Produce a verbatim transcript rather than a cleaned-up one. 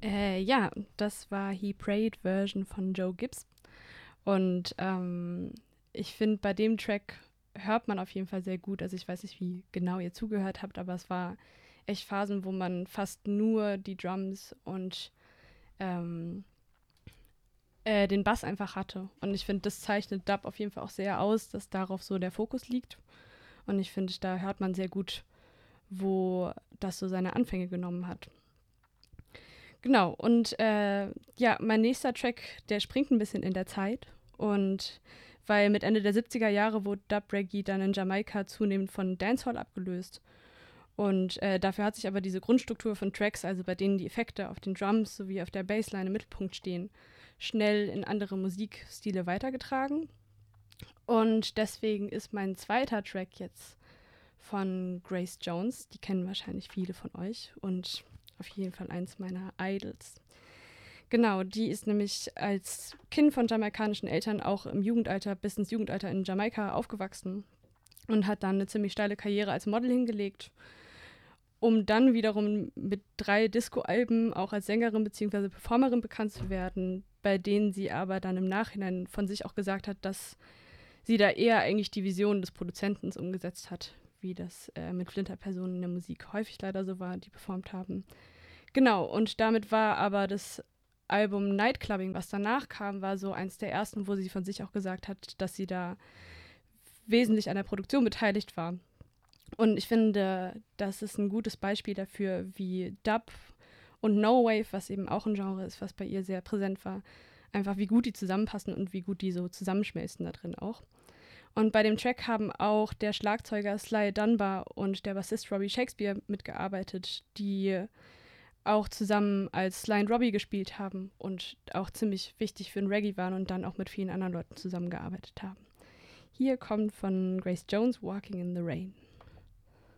Äh, ja, das war He Prayed Version von Joe Gibbs. Und ähm, ich finde, bei dem Track hört man auf jeden Fall sehr gut. Also ich weiß nicht, wie genau ihr zugehört habt, aber es war echt Phasen, wo man fast nur die Drums und ähm, äh, den Bass einfach hatte. Und ich finde, das zeichnet Dub auf jeden Fall auch sehr aus, dass darauf so der Fokus liegt. Und ich finde, da hört man sehr gut, wo das so seine Anfänge genommen hat. Genau, und äh, ja, mein nächster Track, der springt ein bisschen in der Zeit. Und weil mit Ende der siebziger Jahre wurde Dub Reggae dann in Jamaika zunehmend von Dancehall abgelöst. Und äh, dafür hat sich aber diese Grundstruktur von Tracks, also bei denen die Effekte auf den Drums sowie auf der Bassline im Mittelpunkt stehen, schnell in andere Musikstile weitergetragen. Und deswegen ist mein zweiter Track jetzt von Grace Jones. Die kennen wahrscheinlich viele von euch und auf jeden Fall eins meiner Idols. Genau, die ist nämlich als Kind von jamaikanischen Eltern auch im Jugendalter bis ins Jugendalter in Jamaika aufgewachsen und hat dann eine ziemlich steile Karriere als Model hingelegt, um dann wiederum mit drei Disco-Alben auch als Sängerin bzw. Performerin bekannt zu werden, bei denen sie aber dann im Nachhinein von sich auch gesagt hat, dass sie da eher eigentlich die Vision des Produzenten umgesetzt hat, wie das äh, mit Flinterpersonen in der Musik häufig leider so war, die performt haben. Genau, und damit war aber das Album Nightclubbing, was danach kam, war so eins der ersten, wo sie von sich auch gesagt hat, dass sie da wesentlich an der Produktion beteiligt war. Und ich finde, das ist ein gutes Beispiel dafür, wie Dub und No Wave, was eben auch ein Genre ist, was bei ihr sehr präsent war, einfach wie gut die zusammenpassen und wie gut die so zusammenschmelzen da drin auch. Und bei dem Track haben auch der Schlagzeuger Sly Dunbar und der Bassist Robbie Shakespeare mitgearbeitet, die auch zusammen als Sly und Robbie gespielt haben und auch ziemlich wichtig für den Reggae waren und dann auch mit vielen anderen Leuten zusammengearbeitet haben. Hier kommt von Grace Jones Walking in the Rain.